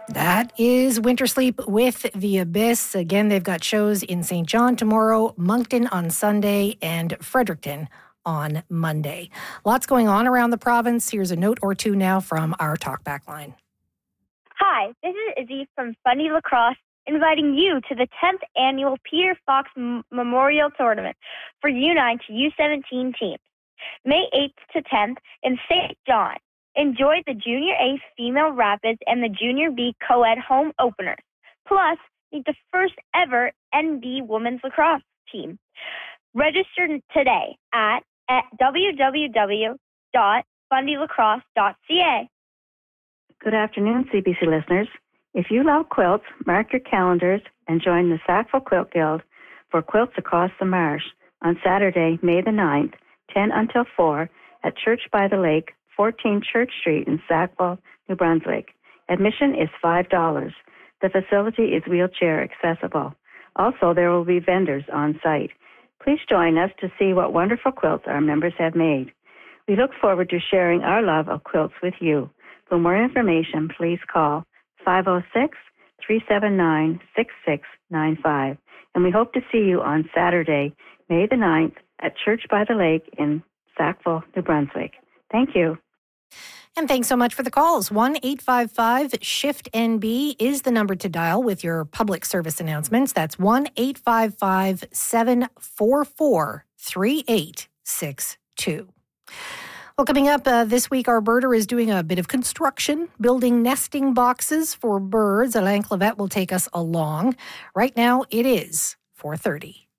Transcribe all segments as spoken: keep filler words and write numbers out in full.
That is Winter Sleep with The Abyss. Again, they've got shows in Saint John tomorrow, Moncton on Sunday, and Fredericton on Monday. Lots going on around the province. Here's a note or two now from our talkback line. Hi, this is Izzy from Fundy Lacrosse, inviting you to the tenth annual Peter Fox M- Memorial Tournament for U nine to U seventeen teams, May eighth to tenth in Saint John. Enjoy the Junior A Female Rapids and the Junior B Co-ed home openers. Plus, meet the first ever N B Women's Lacrosse team. Register today at, at w w w dot fundy lacrosse dot c a. Good afternoon, C B C listeners. If you love quilts, mark your calendars and join the Sackville Quilt Guild for Quilts Across the Marsh on Saturday, May the ninth, ten until four, at Church by the Lake, fourteen Church Street in Sackville, New Brunswick. Admission is five dollars. The facility is wheelchair accessible. Also, there will be vendors on site. Please join us to see what wonderful quilts our members have made. We look forward to sharing our love of quilts with you. For more information, please call five oh six, three seven nine, six six nine five. And we hope to see you on Saturday, May the ninth, at Church by the Lake in Sackville, New Brunswick. Thank you. And thanks so much for the calls. one eight five five shift N B is the number to dial with your public service announcements. That's one eight five five, seven four four, three eight six two. Well, coming up uh, this week, our birder is doing a bit of construction, building nesting boxes for birds. Alain Clavette will take us along. Right now, it is four thirty.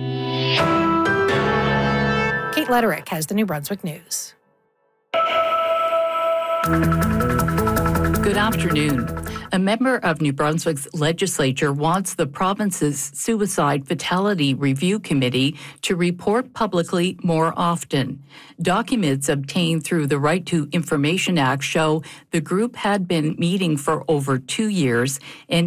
Kate Letterick has the New Brunswick News. Good afternoon. A member of New Brunswick's legislature wants the province's Suicide Fatality Review Committee to report publicly more often. Documents obtained through the Right to Information Act show the group had been meeting for over two years and